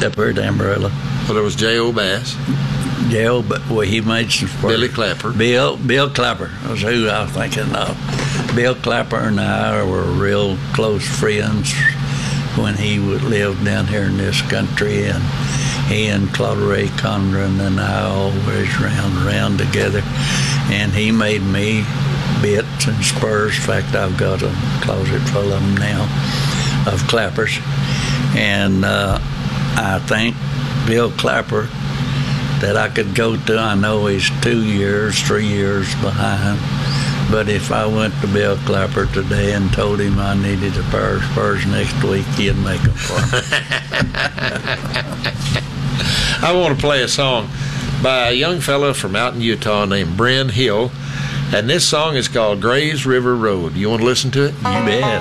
up here at Amarillo. Well, there was J.O. Bass. Yeah, but he made some spurs. Billy Clapper. Bill Clapper was who I was thinking of. Bill Clapper and I were real close friends when he lived down here in this country, and he and Claude Ray Condren and I always ran around together, and he made me bits and spurs. In fact, I've got a closet full of them now, of Clappers. And I think Bill Clapper that I could go to, I know he's 2 years, 3 years behind, but if I went to Bill Clapper today and told him I needed a pair of spurs next week, he'd make them for me. I want to play a song by a young fella from out in Utah named Bren Hill, and this song is called Grays River Road. You want to listen to it? You bet.